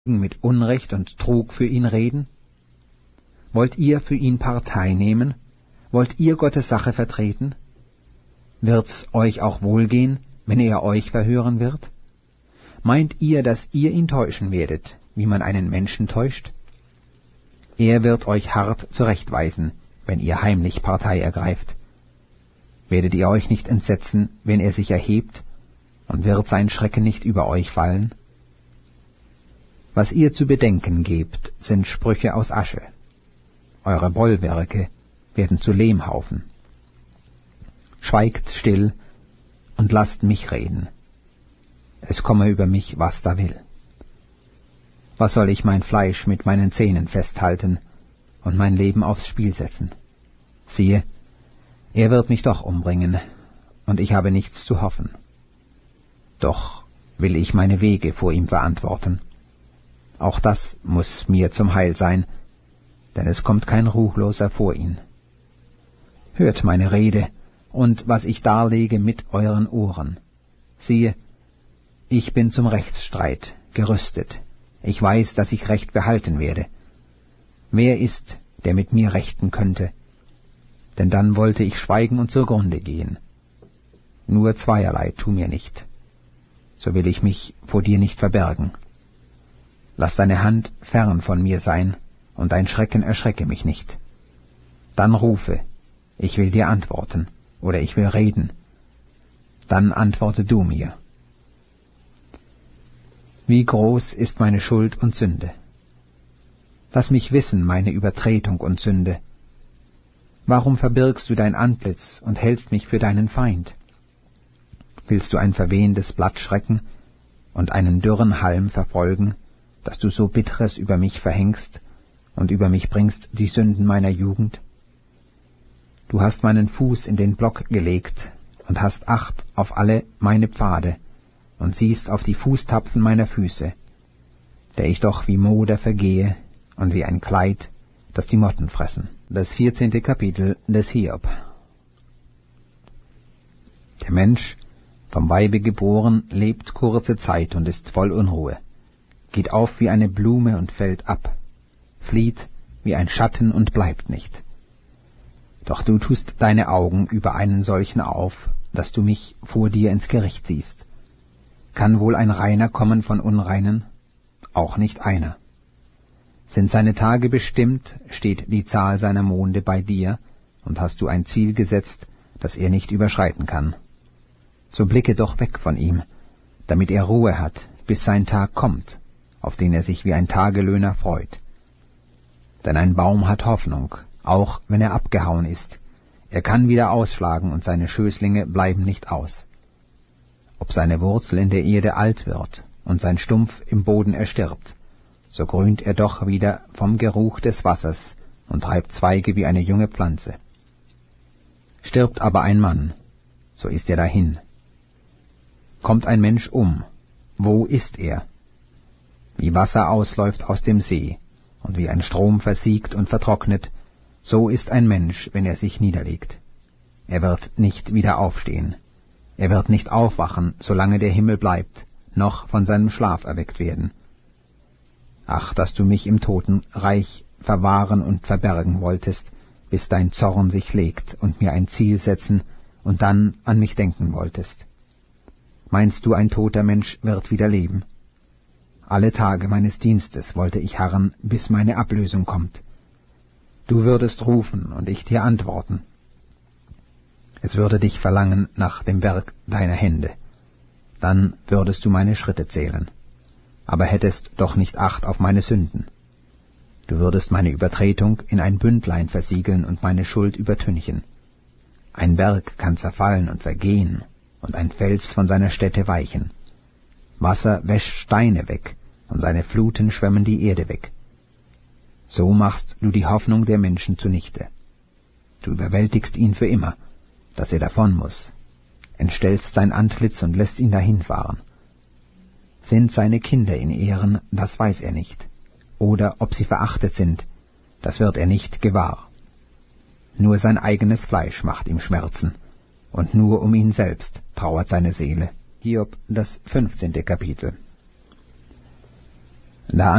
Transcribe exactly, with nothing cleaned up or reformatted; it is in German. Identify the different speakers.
Speaker 1: mit Unrecht und Trug für ihn reden? Wollt ihr für ihn Partei nehmen? Wollt ihr Gottes Sache vertreten? Wird's euch auch wohlgehen, wenn er euch verhören wird? Meint ihr, dass ihr ihn täuschen werdet, wie man einen Menschen täuscht? Er wird euch hart zurechtweisen, wenn ihr heimlich Partei ergreift. Werdet ihr euch nicht entsetzen, wenn er sich erhebt, und wird sein Schrecken nicht über euch fallen? Was ihr zu bedenken gebt, sind Sprüche aus Asche. Eure Bollwerke werden zu Lehmhaufen. Schweigt still und lasst mich reden. Es komme über mich, was da will. Was soll ich mein Fleisch mit meinen Zähnen festhalten und mein Leben aufs Spiel setzen? Siehe, er wird mich doch umbringen, und ich habe nichts zu hoffen. Doch will ich meine Wege vor ihm verantworten. Auch das muß mir zum Heil sein, denn es kommt kein Ruchloser vor ihn. Hört meine Rede und was ich darlege mit euren Ohren. Siehe, ich bin zum Rechtsstreit gerüstet. Ich weiß, dass ich Recht behalten werde. Wer ist, der mit mir rechten könnte? Denn dann wollte ich schweigen und zugrunde gehen. Nur zweierlei tu mir nicht. So will ich mich vor dir nicht verbergen. Lass deine Hand fern von mir sein, und dein Schrecken erschrecke mich nicht. Dann rufe, ich will dir antworten, oder ich will reden. Dann antworte du mir. Wie groß ist meine Schuld und Sünde? Lass mich wissen meine Übertretung und Sünde. Warum verbirgst du dein Antlitz und hältst mich für deinen Feind? Willst du ein verwehendes Blatt schrecken und einen dürren Halm verfolgen, dass du so Bitteres über mich verhängst und über mich bringst die Sünden meiner Jugend? Du hast meinen Fuß in den Block gelegt und hast Acht auf alle meine Pfade und siehst auf die Fußtapfen meiner Füße, der ich doch wie Moder vergehe und wie ein Kleid, das die Motten fressen. Das vierzehnte Kapitel des Hiob. Der Mensch, vom Weibe geboren, lebt kurze Zeit und ist voll Unruhe, geht auf wie eine Blume und fällt ab, flieht wie ein Schatten und bleibt nicht. Doch du tust deine Augen über einen solchen auf, dass du mich vor dir ins Gericht ziehst. Kann wohl ein Reiner kommen von Unreinen? Auch nicht einer. Sind seine Tage bestimmt, steht die Zahl seiner Monde bei dir, und hast du ein Ziel gesetzt, das er nicht überschreiten kann. So blicke doch weg von ihm, damit er Ruhe hat, bis sein Tag kommt, auf den er sich wie ein Tagelöhner freut. Denn ein Baum hat Hoffnung, auch wenn er abgehauen ist. Er kann wieder ausschlagen, und seine Schößlinge bleiben nicht aus. Ob seine Wurzel in der Erde alt wird und sein Stumpf im Boden erstirbt, so grünt er doch wieder vom Geruch des Wassers und treibt Zweige wie eine junge Pflanze. Stirbt aber ein Mann, so ist er dahin. Kommt ein Mensch um, wo ist er? Wie Wasser ausläuft aus dem See und wie ein Strom versiegt und vertrocknet, so ist ein Mensch, wenn er sich niederlegt. Er wird nicht wieder aufstehen. Er wird nicht aufwachen, solange der Himmel bleibt, noch von seinem Schlaf erweckt werden. Ach, dass du mich im Totenreich verwahren und verbergen wolltest, bis dein Zorn sich legt und mir ein Ziel setzen und dann an mich denken wolltest. Meinst du, ein toter Mensch wird wieder leben? Alle Tage meines Dienstes wollte ich harren, bis meine Ablösung kommt. Du würdest rufen, und ich dir antworten. Es würde dich verlangen nach dem Werk deiner Hände. Dann würdest du meine Schritte zählen, aber hättest doch nicht Acht auf meine Sünden. Du würdest meine Übertretung in ein Bündlein versiegeln und meine Schuld übertünchen. Ein Berg kann zerfallen und vergehen, und ein Fels von seiner Stätte weichen. Wasser wäscht Steine weg, und seine Fluten schwemmen die Erde weg. So machst du die Hoffnung der Menschen zunichte. Du überwältigst ihn für immer, dass er davon muß, entstellst sein Antlitz und lässt ihn dahinfahren. Sind seine Kinder in Ehren, das weiß er nicht, oder ob sie verachtet sind, das wird er nicht gewahr. Nur sein eigenes Fleisch macht ihm Schmerzen, und nur um ihn selbst trauert seine Seele. Hiob, das fünfzehnte Kapitel. Da